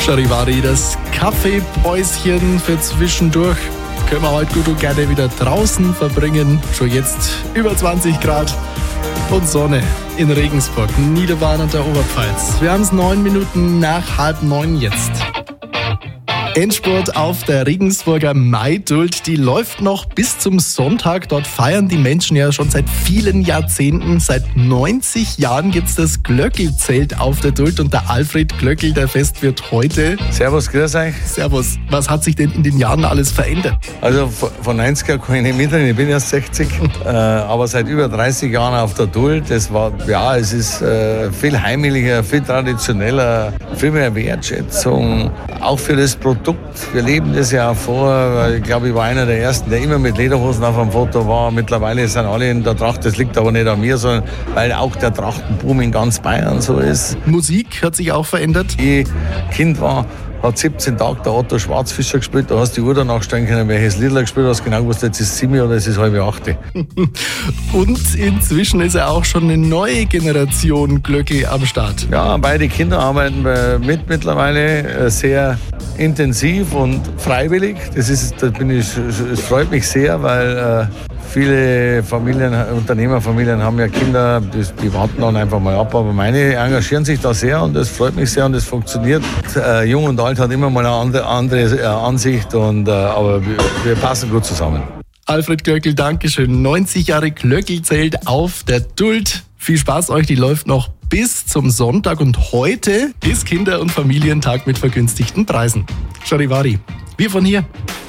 Charivari, das Kaffeepäuschen für zwischendurch können wir heute gut und gerne wieder draußen verbringen. Schon jetzt über 20 Grad und Sonne in Regensburg, Niederbayern und der Oberpfalz. Wir haben es 9 Minuten nach 8:30 jetzt. Endspurt auf der Regensburger Maidult, die läuft noch bis zum Sonntag. Dort feiern die Menschen ja schon seit vielen Jahrzehnten. Seit 90 Jahren gibt es das Glöckelzelt auf der Duld und der Alfred Glöckl, der Festwirt heute. Servus, grüß euch. Servus. Was hat sich denn in den Jahren alles verändert? Also von 90er kann ich nicht mitreden, ich bin erst 60, aber seit über 30 Jahren auf der Duld. Es ist viel heimeliger, viel traditioneller, viel mehr Wertschätzung, auch für das Produkt. Wir leben das ja auch vor, weil ich glaube, ich war einer der Ersten, der immer mit Lederhosen auf einem Foto war. Mittlerweile sind alle in der Tracht, das liegt aber nicht an mir, sondern weil auch der Trachtenboom in ganz Bayern so ist. Musik hat sich auch verändert. Ich Kind war, hat 17 Tage der Otto Schwarzfischer gespielt, da hast du die Uhr danach stellen können, welches Lied er gespielt hat, hast genau gewusst, jetzt ist es 7 oder es ist 7:30. Und inzwischen ist ja auch schon eine neue Generation Glöckl am Start. Ja, beide Kinder arbeiten mit mittlerweile sehr intensiv und freiwillig. Es freut mich sehr, weil viele Unternehmerfamilien haben ja Kinder, die warten dann einfach mal ab. Aber meine engagieren sich da sehr und das freut mich sehr und das funktioniert. Jung und alt hat immer mal eine andere Ansicht, aber wir passen gut zusammen. Alfred Glöckl, Dankeschön. 90 Jahre Glöckelzelt auf der Duld. Viel Spaß euch, die läuft noch bis zum Sonntag und heute ist Kinder- und Familientag mit vergünstigten Preisen. Charivari, wir von hier.